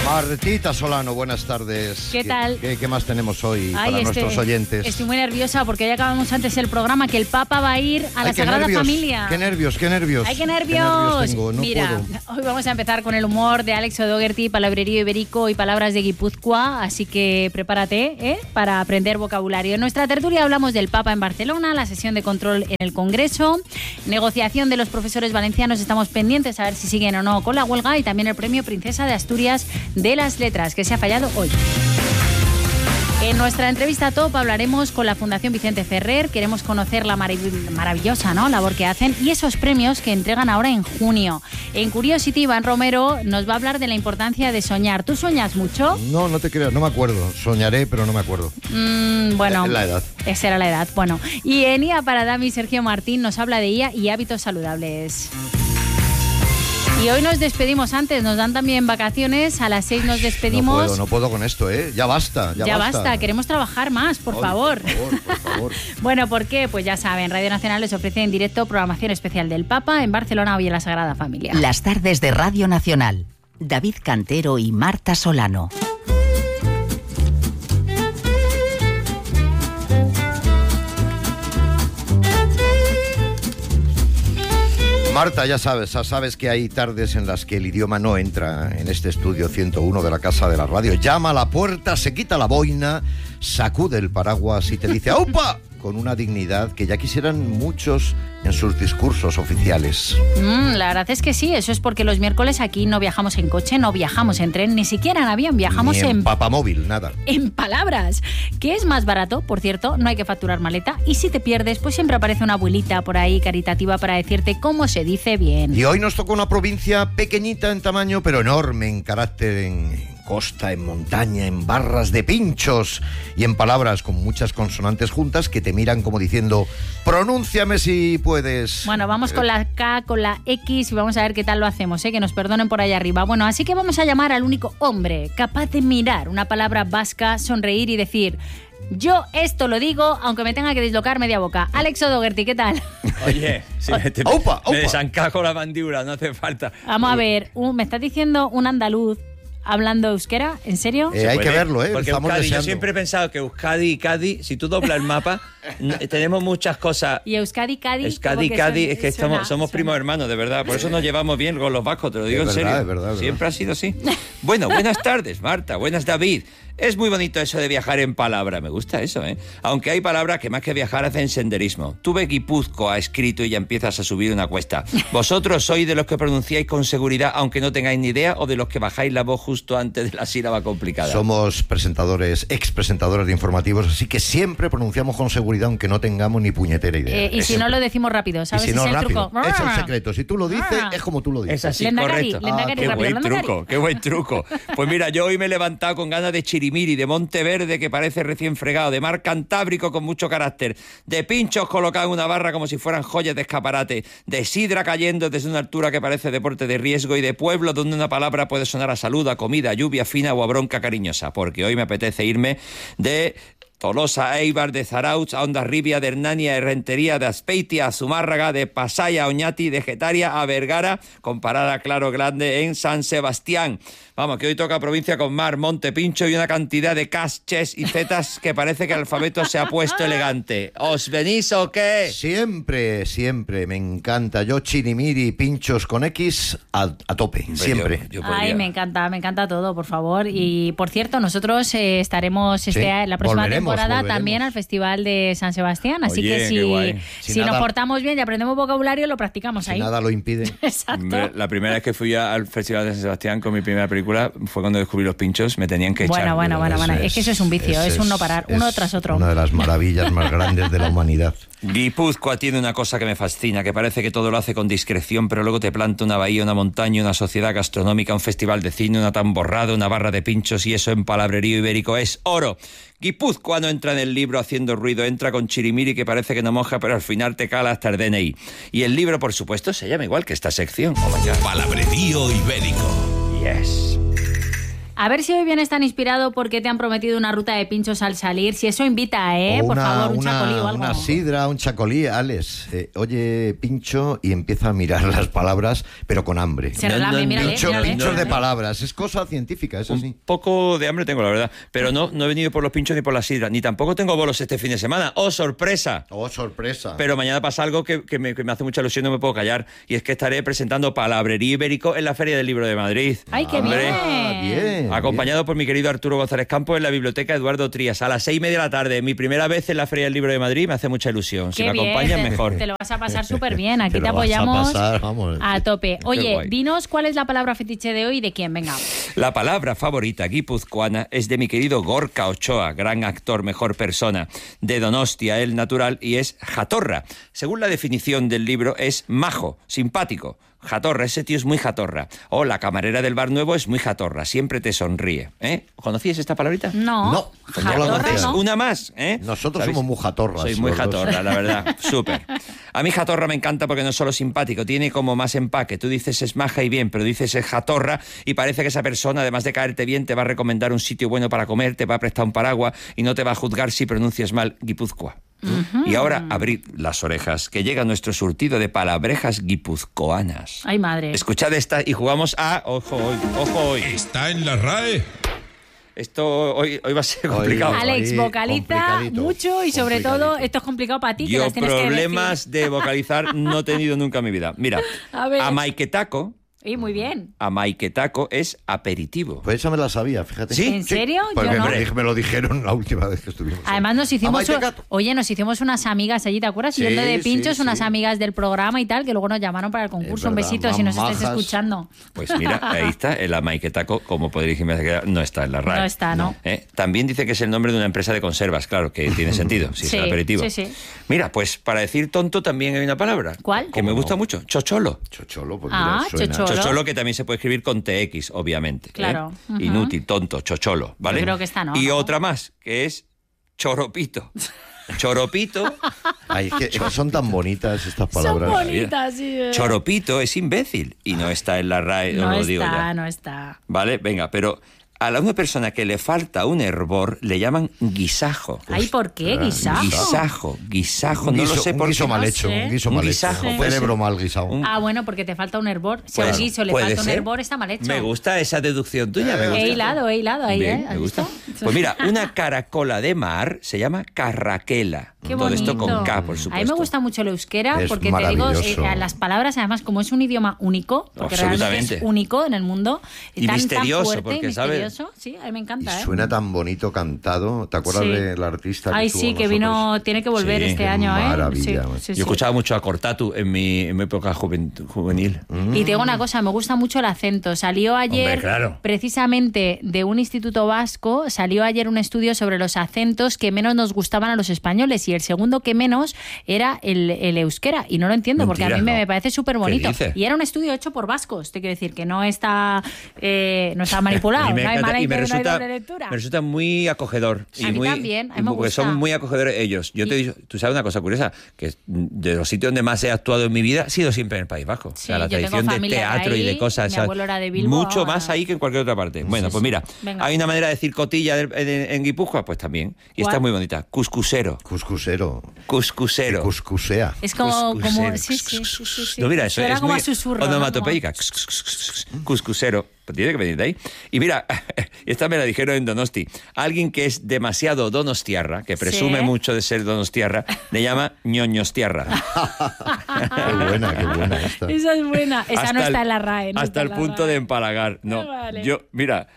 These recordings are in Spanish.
Martita Solano, buenas tardes. ¿Qué tal? ¿Qué más tenemos hoy para nuestros oyentes? Estoy muy nerviosa porque ya acabamos antes el programa que el Papa va a ir a la Sagrada Familia. ¡Qué nervios! ¡Ay, qué nervios! ¡Qué nervios tengo! No Mira, puedo. hoy vamos a empezar con el humor de Alex O'Doherty, palabrerío ibérico y palabras de Guipúzcoa, así que prepárate para aprender vocabulario. En nuestra tertulia hablamos del Papa en Barcelona, la sesión de control en el Congreso, negociación de los profesores valencianos, estamos pendientes a ver si siguen o no con la huelga, y también el premio Princesa de Asturias de las Letras, que se ha fallado hoy. En nuestra entrevista top hablaremos con la Fundación Vicente Ferrer. Queremos conocer la maravillosa labor que hacen y esos premios que entregan ahora en junio. En Curiosity, Iván Romero nos va a hablar de la importancia de soñar. ¿Tú sueñas mucho? No, no te creas, no me acuerdo. Soñaré, pero no me acuerdo. Bueno, es la edad. Esa era la edad. Bueno, y en IA para Dami, Sergio Martín nos habla de IA y hábitos saludables. Y hoy nos despedimos antes, nos dan también vacaciones, a las 6 nos despedimos. No puedo con esto, Ya basta. Queremos trabajar más, por favor. Por favor. Bueno, ¿por qué? Pues ya saben, Radio Nacional les ofrece en directo programación especial del Papa en Barcelona, hoy en la Sagrada Familia. Las tardes de Radio Nacional. David Cantero y Marta Solano. Marta, ya sabes que hay tardes en las que el idioma no entra en este estudio 101 de la Casa de la Radio. Llama a la puerta, se quita la boina, sacude el paraguas y te dice ¡aupa! Con una dignidad que ya quisieran muchos en sus discursos oficiales. La verdad es que sí, eso es porque los miércoles aquí no viajamos en coche, no viajamos en tren, ni siquiera en avión, viajamos ni en papamóvil, nada. En palabras, que es más barato, por cierto, no hay que facturar maleta, y si te pierdes, pues siempre aparece una abuelita por ahí caritativa para decirte cómo se dice bien. Y hoy nos toca una provincia pequeñita en tamaño, pero enorme en carácter, en costa, en montaña, en barras de pinchos y en palabras con muchas consonantes juntas que te miran como diciendo pronúnciame si puedes. Bueno, vamos con la K, con la X y vamos a ver qué tal lo hacemos, que nos perdonen por allá arriba. Bueno, así que vamos a llamar al único hombre capaz de mirar una palabra vasca, sonreír y decir: yo esto lo digo, aunque me tenga que dislocar media boca. Alex O'Doherty, ¿qué tal? Oye, si me desancajo la mandíbula, no hace falta. Vamos a ver, me estás diciendo un andaluz hablando euskera, ¿en serio? Hay que verlo, Porque estamos Euskadi, deseando. yo siempre he pensado que Euskadi y Cádiz, si tú doblas el mapa, tenemos muchas cosas. Y Euskadi y Cádiz. Euskadi y Cádiz, es que somos primos hermanos, de verdad. Por eso nos llevamos bien con los vascos, te lo digo en serio. Es verdad. Siempre ha sido así. Bueno, buenas tardes, Marta. Buenas, David. Es muy bonito eso de viajar en palabra, me gusta eso, Aunque hay palabras que más que viajar hacen senderismo. Tú ves Guipúzcoa escrito y ya empiezas a subir una cuesta. ¿Vosotros sois de los que pronunciáis con seguridad aunque no tengáis ni idea o de los que bajáis la voz justo antes de la sílaba complicada? Somos expresentadores de informativos, así que siempre pronunciamos con seguridad aunque no tengamos ni puñetera idea. Y si no lo decimos rápido, ¿sabes? Y si no es el rápido, truco. es el secreto. Si tú lo dices, es como tú lo dices. Es así, Lendakari, correcto. Lendakari, Qué rápido, buen truco, qué buen truco. Pues mira, yo hoy me he levantado con ganas de chirimiri, de Monteverde que parece recién fregado, de mar Cantábrico con mucho carácter, de pinchos colocados en una barra como si fueran joyas de escaparate, de sidra cayendo desde una altura que parece deporte de riesgo y de pueblo donde una palabra puede sonar a salud, a comida, a lluvia fina o a bronca cariñosa, porque hoy me apetece irme de Tolosa a Eibar, de Zarautz a Hondarribia, de Hernania a Rentería, de Azpeitia a Zumárraga, de Pasaya a Oñati, de Getaria a Vergara, con parada Claro Grande en San Sebastián. Vamos, que hoy toca provincia con mar, monte, pincho y una cantidad de Ches y zetas que parece que el alfabeto se ha puesto elegante. ¿Os venís o qué? Siempre, me encanta. Yo chirimiri, pinchos con X a tope, siempre. Ay, me encanta todo, por favor. Y por cierto, nosotros estaremos la próxima temporada también al Festival de San Sebastián, así que si nos portamos bien y aprendemos vocabulario, lo practicamos ahí. Si nada lo impide. Exacto. La primera vez que fui al Festival de San Sebastián con mi primera película fue cuando descubrí los pinchos, me tenían que echar. Bueno. Es que eso es un vicio, es un no parar, uno tras otro. Una de las maravillas más grandes de la humanidad. Guipúzcoa tiene una cosa que me fascina, que parece que todo lo hace con discreción, pero luego te planta una bahía, una montaña, una sociedad gastronómica, un festival de cine, una tamborrada, una barra de pinchos, y eso en palabrerío ibérico es oro. Guipúzcoa no entra en el libro haciendo ruido, entra con chirimiri que parece que no moja, pero al final te cala hasta el DNI. Y el libro, por supuesto, se llama igual que esta sección. Palabrerío ibérico. Yes. A ver si hoy vienes tan inspirado porque te han prometido una ruta de pinchos al salir. Si eso invita, O por favor, un chacolí o algo. Una sidra, un chacolí, Alex. Oye, pincho y empieza a mirar las palabras, pero con hambre. Se relame, mírale, Pinchos de palabras. Es cosa científica, eso sí. Un poco de hambre tengo, la verdad. Pero no he venido por los pinchos ni por la sidra. Ni tampoco tengo bolos este fin de semana. ¡Oh, sorpresa! ¡Oh, sorpresa! Pero mañana pasa algo que me hace mucha ilusión y no me puedo callar. Y es que estaré presentando Palabrería Ibérico en la Feria del Libro de Madrid. ¡Ay, qué bien! Acompañado por mi querido Arturo González Campos en la Biblioteca Eduardo Trías a las 6:30 de la tarde. Mi primera vez en la Feria del Libro de Madrid, me hace mucha ilusión. Si me acompañan, mejor. Te lo vas a pasar súper bien. Aquí te lo vas apoyamos a pasar, vamos. a tope. Qué Oye, guay. dinos cuál es la palabra fetiche de hoy y de quién. Venga. La palabra favorita guipuzcoana es de mi querido Gorka Ochoa, gran actor, mejor persona, de Donostia, el natural, y es jatorra. Según la definición del libro, es majo, simpático. Jatorra, ese tío es muy jatorra. O la camarera del bar nuevo es muy jatorra, siempre te sonríe. ¿Conocíais esta palabrita? No. Pues no la Jatorra, conocía. ¿no? Una más, Nosotros ¿Sabéis? somos muy jatorras. Soy muy los dos. jatorra, la verdad. Súper. A mí jatorra me encanta porque no es solo simpático, tiene como más empaque. Tú dices es maja y bien, pero dices es jatorra y parece que esa persona, además de caerte bien, te va a recomendar un sitio bueno para comer, te va a prestar un paraguas y no te va a juzgar si pronuncias mal Guipúzcoa. Y ahora abrid las orejas, que llega nuestro surtido de palabrejas guipuzcoanas. Ay, madre. Escuchad esta y jugamos a... Ojo hoy. Está en la RAE. Esto hoy va a ser complicado. Hoy- Alex, Ahí, vocaliza complicadito. mucho y sobre todo esto es complicado para ti, que Yo las tienes que problemas de vocalizar no he tenido nunca en mi vida. Mira, A ver. amaiquetaco Muy bien. Amaiquetaco es aperitivo. Pues esa me la sabía, fíjate. ¿Sí? ¿En serio? Porque Yo no. me lo dijeron la última vez que estuvimos. Además nos hicimos Amaiquetaco. nos hicimos unas amigas allí, ¿te acuerdas? Sí, Yendo de sí, pinchos, sí. unas amigas del programa y tal, que luego nos llamaron para el concurso. Un verdad, besito si nos más estáis majas. escuchando. Pues mira, ahí está, el amaiquetaco, como podréis imaginar, no está en la RAE. No está, ¿no? También dice que es el nombre de una empresa de conservas, claro, que tiene sentido, si Sí, es el aperitivo. sí, sí. Mira, pues para decir tonto también hay una palabra. ¿Cuál? Que me gusta mucho, chocholo. Chocholo, pues Ah, mira, suena. chocholo. Chocholo, que también se puede escribir con TX, obviamente. Claro. Ujú. Inútil, tonto, chocholo, ¿vale? Yo creo que esta no, Y ¿no? otra más, que es choropito. Choropito, Ay, es que son tan bonitas estas Son palabras. bonitas, sí. choropito es imbécil y no está en la RAE, No os lo digo ya. no está. ¿Vale? Venga, pero a una persona que le falta un hervor le llaman guisajo. Ay, ¿por qué? Guisajo. Guisajo, Un no guiso, lo sé un por guiso qué. mal No hecho, sé. un guiso Un mal guisajo, hecho. Un puede cerebro ser. mal guisado. Ah, bueno, porque te falta un hervor. Si a un Pues, guiso le puede falta un ser. hervor, está mal hecho. Me gusta esa deducción tuya, me gusta. He hilado ahí, Bien, ¿eh? me gusta. Pues mira, una caracola de mar se llama carraquela. Qué Todo esto bonito. con K, por supuesto. A mí me gusta mucho el euskera Es porque te digo, maravilloso. las palabras, además, como es un idioma único, porque realmente Absolutamente. es único en el mundo, Y tan misterioso, fuerte, porque, ¿sabes? misterioso. Sí, a mí me Y encanta, ¿eh? suena tan bonito cantado. ¿Te acuerdas Sí. del artista? Ay, estuvo sí, con que vino, nosotros? tiene que volver Sí, este qué año, ¿eh? maravilla, Sí, man. sí, Yo sí. escuchaba mucho a Cortatu en mi época juvenil. Y te digo una cosa, me gusta mucho el acento. Salió ayer, Hombre, claro. precisamente de un instituto vasco, salió ayer un estudio sobre los acentos que menos nos gustaban a los españoles y el segundo que menos era el euskera. Y no lo entiendo porque a Mentira, mí no. me parece súper ¿Qué bonito. dices? Y era un estudio hecho por vascos, te quiero decir, que no está manipulado, Y me no hay encanta, mala y me no hay resulta, doble lectura. me resulta muy acogedor. A mí también, a mí me porque gusta. son muy acogedores ellos. Yo te digo, tú sabes una cosa curiosa, que de los sitios donde más he actuado en mi vida ha sido siempre en el País Vasco. Sí, la yo tengo tradición de familia de teatro y ahí, de cosas. mi ¿sabes? abuelo era de Bilbo, Mucho ahora. más ahí que en cualquier otra parte. Bueno, pues mira, Venga. hay una manera de decir cotilla en Guipúzcoa, pues también. Y ¿Cuál? está muy bonita. Cuscusero. Cuscusero. Cuscusero. Cuscusea. Es como Cuscusero. sí. No, mira, eso Suena es como muy a susurro, ¿no? onomatopeica. Cuscusero. Pues tiene que venir de ahí. Y mira, esta me la dijeron en Donosti. Alguien que es demasiado donostiarra, que presume Sí. mucho de ser donostiarra, le llama ñoñostiarra. Qué buena esta. Esa es buena. Esa no está en la RAE. no hasta está el en la punto RAE. de empalagar. No, Vale. yo, mira,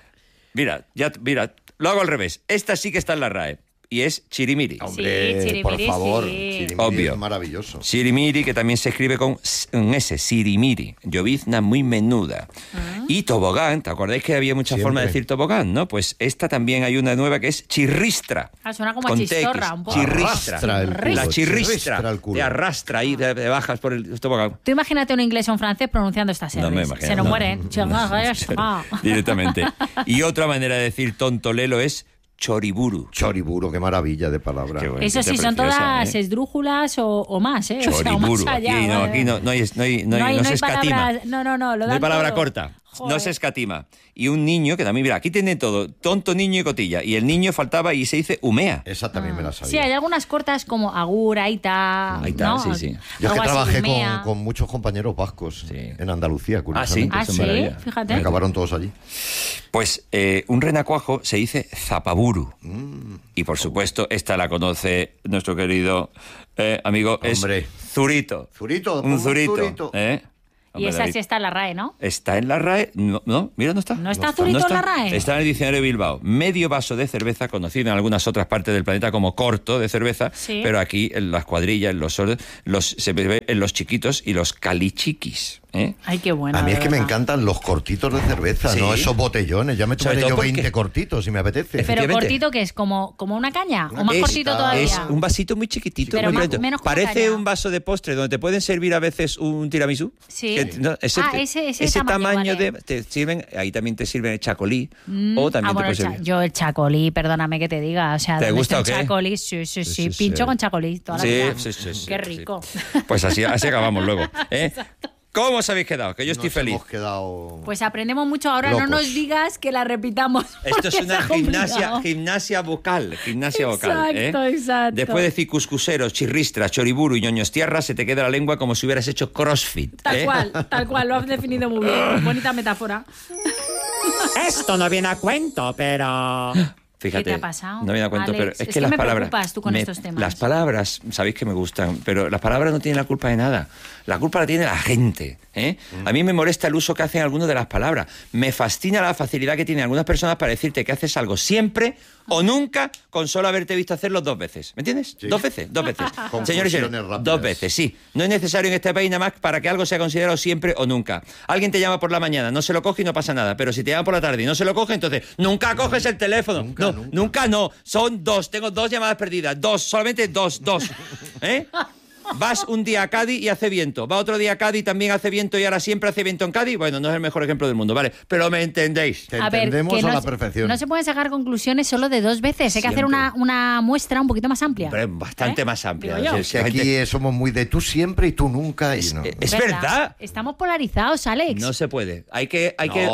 lo hago al revés. Esta sí que está en la RAE. Y es chirimiri. Hombre, chirimiri, por favor. sí. Chirimiri Obvio. es maravilloso. Sirimiri, que también se escribe con un S, sirimiri, llovizna muy menuda. Y tobogán, ¿te acordáis que había muchas Siempre. formas de decir tobogán, no? Pues esta también hay una nueva que es chirristra. Ah, suena como a con chistorra, TX. un poco. Chirristra. Arrastra el culo, La chirristra. chirristra el culo. Te arrastra ahí, te bajas por el tobogán. Tú imagínate un inglés o un francés pronunciando estas No me R's. imagino, Se nos no. mueren. Directamente. Y otra manera de decir tonto lelo es choriburu. Choriburu, qué maravilla de palabra. Qué bueno. Eso sí, Bonita, son preciosa, todas esdrújulas o más, ¿eh? O sea, o Choriburu. más allá. Aquí no hay se escatima. palabras, no, lo No hay dan palabra todo. corta. Joder. No se escatima. Y un niño, que también, mira, aquí tiene todo, tonto, niño y cotilla. Y el niño faltaba y se dice humea. Esa también me la sabía. Sí, hay algunas cortas como agur, aita. Aita, ¿no? sí, sí. Yo es que Algo así, trabajé mea. con muchos compañeros vascos Sí. en Andalucía, curiosamente. Ah, Eso es sí, maravilla. fíjate. Me acabaron todos allí. Pues un renacuajo se dice zapaburu. Y por supuesto, esta la conoce nuestro querido amigo, Hombre. es zurito. Zurito, Un un zurito. zurito. Y Hombre, esa David. sí está en la RAE, ¿no? ¿Está en la RAE? No, mira, no está. ¿No está zurito en la RAE? Está en el diccionario de Bilbao. Medio vaso de cerveza, conocido en algunas otras partes del planeta como corto de cerveza, Sí. pero aquí en las cuadrillas, en los sordos, se ve en los chiquitos y los calichiquis. ¿eh? Ay, qué bueno. A mí de es que me verdad. encantan los cortitos de cerveza, Sí. no esos botellones. Ya me Sobre tomaré todo yo porque- 20 cortitos si me apetece. Pero Efectivamente. cortito, que es como una caña, o más Es- cortito todavía. Es un vasito muy chiquitito. Pero muy más- pequeñito. menos como Parece caña. un vaso de postre donde te pueden servir a veces un tiramisú. Sí. Ese tamaño vale. te sirven, ahí también te sirven el chacolí. O también te bueno, puede servir. yo el chacolí, perdóname que te diga. O sea, ¿Te ¿dónde gusta está o el qué? chacolí? Sí, Sí, pincho sí. con chacolí toda la Sí, vida. sí, Qué sí. rico. Pues así acabamos luego. ¿eh? ¿Cómo os habéis quedado? Que yo estoy Nos feliz. hemos quedado... Pues aprendemos mucho. Ahora Locos. no nos digas que la repitamos. Esto es porque una está complicado. gimnasia vocal. Gimnasia vocal. Exacto, exacto. Después de decir cuscuseros, chirristras, choriburu y ñoños tierras, se te queda la lengua como si hubieras hecho crossfit. Tal ¿eh? cual, lo has definido muy bien. Bonita metáfora. Esto no viene a cuento, pero... Fíjate, ¿Qué te ha pasado, no me da cuenta, Alex? pero es Es que que las me palabras. preocupas tú con estos temas. Las palabras, sabéis que me gustan, pero las palabras no tienen la culpa de nada. La culpa la tiene la gente. ¿eh? A mí me molesta el uso que hacen algunos de las palabras. Me fascina la facilidad que tienen algunas personas para decirte que haces algo siempre o nunca con solo haberte visto hacerlo 2 veces. ¿Me entiendes? Sí. 2 veces, 2 veces. Confusiones Señores y señores, rápidas. 2 veces, sí. No es necesario en este país nada más para que algo sea considerado siempre o nunca. Alguien te llama por la mañana, no se lo coge y no pasa nada. Pero si te llama por la tarde y no se lo coge, entonces nunca coges el teléfono. Nunca no. Son 2. Tengo 2 llamadas perdidas. 2, solamente 2. ¿Eh? Vas un día a Cádiz y hace viento. Va otro día a Cádiz y también hace viento y ahora siempre hace viento en Cádiz. Bueno, no es el mejor ejemplo del mundo, ¿vale? Pero me entendéis. Te entendemos que a no la se- perfección. No se pueden sacar conclusiones solo de 2 veces. Hay que hacer Siempre. una muestra un poquito más amplia. Pero bastante ¿Eh? más amplia. Digo yo. Es Que aquí somos muy de tú siempre y tú nunca. Y no. Es verdad. Estamos polarizados, Alex. No se puede. Hay que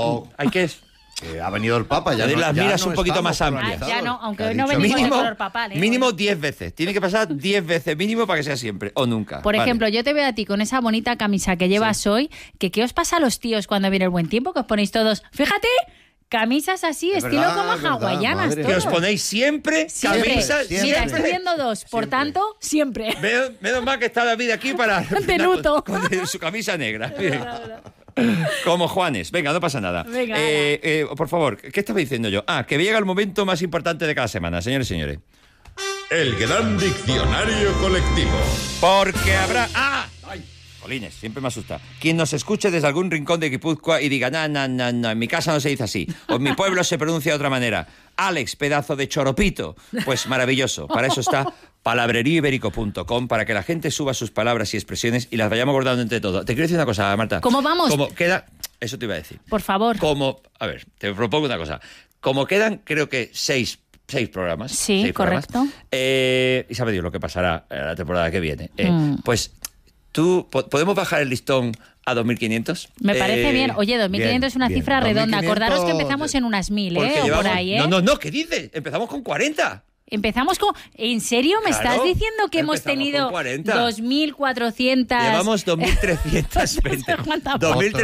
Ha venido el Papa. Ya Abre no, las ya miras no un poquito estamos más amplias. polarizados. Ya no, aunque Que ha hoy no dicho venimos el de Papa. color papal. mínimo 10 veces. Tiene que pasar 10 veces mínimo para que sea siempre o nunca. Por Vale. ejemplo, yo te veo a ti con esa bonita camisa que llevas hoy, que ¿qué os pasa a los tíos cuando viene el buen tiempo? Que os ponéis todos, fíjate, camisas así, Es estilo verdad, como es verdad, hawaianas. madre. que os todos. ponéis siempre, Siempre. camisas, Siempre. Mira, siempre. estoy viendo 2, por Siempre. tanto, siempre. Menos mal que está David aquí para... De luto. Con su camisa negra. Bien. Como Juanes. Venga, no pasa nada. Venga, por favor, ¿qué estaba diciendo yo? Que llega el momento más importante de cada semana, señores y señores. El gran diccionario colectivo. Porque habrá... ¡Ay! Jolines, siempre me asusta. Quien nos escuche desde algún rincón de Guipúzcoa y diga, no, en mi casa no se dice así, o en mi pueblo se pronuncia de otra manera. Alex, pedazo de choropito. Pues maravilloso. Para eso está palabreríoibérico.com, para que la gente suba sus palabras y expresiones y las vayamos guardando entre todos. Te quiero decir una cosa, Marta. ¿Cómo vamos? Como queda... Eso te iba a decir. Por favor. A ver, te propongo una cosa. Como quedan, creo que 6 programas. Sí, 6 programas, correcto. y sabe Dios lo que pasará la temporada que viene. Pues tú, ¿podemos bajar el listón a 2.500? Me parece bien. Oye, 2.500 bien, es una bien. cifra redonda. 2.500 Acordaros que empezamos en unas 1.000, Porque ¿eh? O por llevamos- ahí, ¿eh? No, ¿qué dices? Empezamos con 40. Empezamos con... ¿En serio me Claro, estás diciendo que hemos empezamos tenido con 40. 2.400... Llevamos 2.320. ¿Cuántas?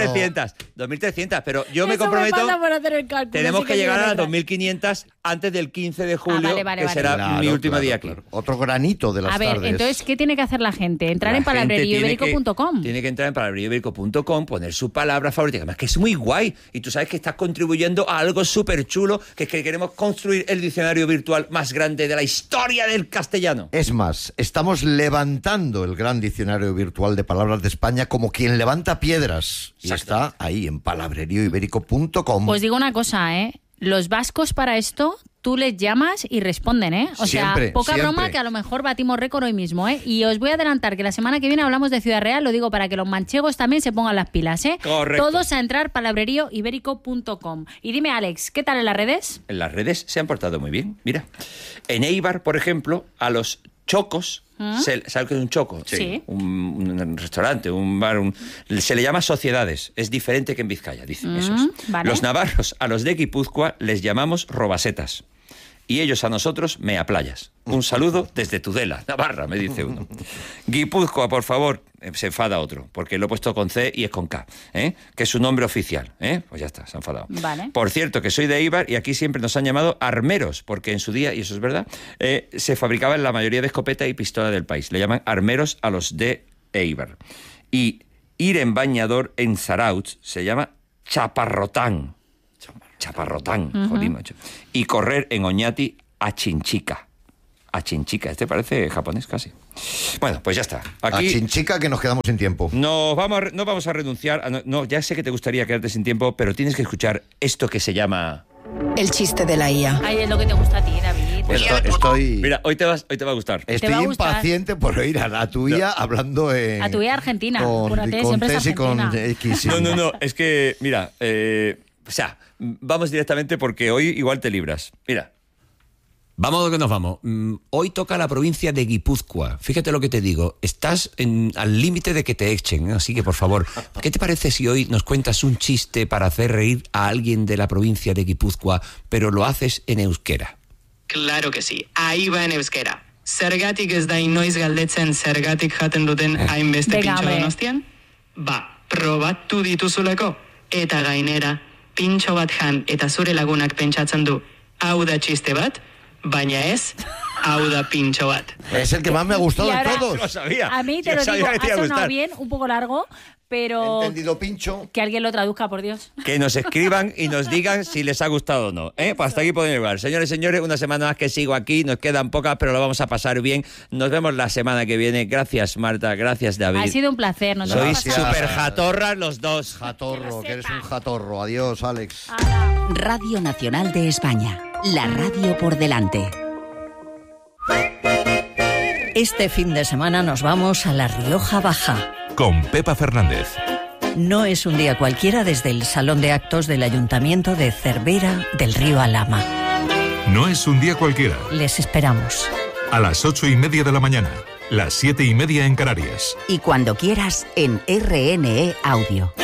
2.300, pero yo me Eso comprometo... falta por hacer el cálculo, Tenemos sí que llegar a las llevo detrás. 2.500 antes del 15 de julio, vale, que será Claro, mi último claro, día aquí. claro. Otro granito de las A ver, tardes. entonces, ¿qué tiene que hacer la gente? Entrar La en gente palabreríoibérico.com. Tiene que entrar en palabreríoibérico.com, poner su palabra favorita, además que es muy guay. Y tú sabes que estás contribuyendo a algo súper chulo, que es que queremos construir el diccionario virtual más grande de la historia del castellano. Es más, estamos levantando el gran diccionario virtual de palabras de España como quien levanta piedras. Y está ahí en palabreríoibérico.com. Os digo una cosa, ¿eh? Los vascos para esto tú les llamas y responden, ¿eh? O Siempre, sea, poca siempre. broma que a lo mejor batimos récord hoy mismo, ¿eh? Y os voy a adelantar que la semana que viene hablamos de Ciudad Real, lo digo para que los manchegos también se pongan las pilas, ¿eh? Correcto. Todos a entrar palabreríoibérico.com. Y dime, Alex, ¿qué tal en las redes? En las redes se han portado muy bien. Mira, en Eibar, por ejemplo, a los chocos, ¿sabes qué es un choco? Sí. Un restaurante, un bar, se le llama sociedades. Es diferente que en Vizcaya, dicen esos. Vale. Los navarros, a los de Guipúzcoa, les llamamos robasetas. Y ellos a nosotros, meaplayas. Un saludo desde Tudela, Navarra, me dice uno. Guipúzcoa, por favor, se enfada otro, porque lo he puesto con C y es con K, que es su nombre oficial. Pues ya está, se ha enfadado. Vale. Por cierto, que soy de Eibar y aquí siempre nos han llamado armeros, porque en su día, y eso es verdad, se fabricaban la mayoría de escopeta y pistola del país. Le llaman armeros a los de Eibar. Y ir en bañador en Zarautz se llama chaparrotán. Chaparrotán, jodín, macho. Y correr en Oñati a Chinchica. A Chinchica, este parece japonés casi. Bueno, pues ya está. Aquí A Chinchica, que nos quedamos sin tiempo. no vamos a renunciar. No, ya sé que te gustaría quedarte sin tiempo, pero tienes que escuchar esto que se llama... El chiste de la IA. Ay, es lo que te gusta a ti, David. Mira, hoy te va a gustar. Te Estoy va a gustar. impaciente por oír a la tuya hablando en... A tu IA argentina. Con, Apúrate, con siempre es Tess y con argentina. X. sí. No, es que, mira, o sea, vamos directamente porque hoy igual te libras. Mira. Vamos a lo que nos vamos. Hoy toca la provincia de Guipúzcoa. Fíjate lo que te digo. Estás al límite de que te echen, ¿eh? Así que, por favor, ¿qué te parece si hoy nos cuentas un chiste para hacer reír a alguien de la provincia de Guipúzcoa, pero lo haces en euskera? Claro que sí. Ahí va en euskera. Zergatik ez da inoiz galdetzen zergatik jaten duten hainbeste Venga, pintxo hombre. Donostian? Ba, probatu dituzuleko. Eta gainera, pintxo bat jan eta zure lagunak pentsatzen du, hau da txiste bat, baina ez, hau da pintxo bat. Es el que más me ha gustado Y de ahora- todos. Lo sabía. A mí te Yo lo sabía digo, que te ha iba a sonado gustar. bien, un poco largo, pero Entendido pincho. que alguien lo traduzca, por Dios. Que nos escriban y nos digan si les ha gustado o no. Pues hasta aquí podemos llegar. Señores, una semana más que sigo aquí. Nos quedan pocas, pero lo vamos a pasar bien. Nos vemos la semana que viene. Gracias, Marta. Gracias, David. Ha sido un placer. Nos Sois hemos pasado. súper jatorras los dos. Jatorro, que eres un jatorro. Adiós, Alex. Radio Nacional de España. La radio por delante. Este fin de semana nos vamos a La Rioja Baja. Con Pepa Fernández. No es un día cualquiera desde el Salón de Actos del Ayuntamiento de Cervera del Río Alhama. No es un día cualquiera. Les esperamos. A las 8:30 de la mañana. Las 7:30 en Canarias. Y cuando quieras en RNE Audio.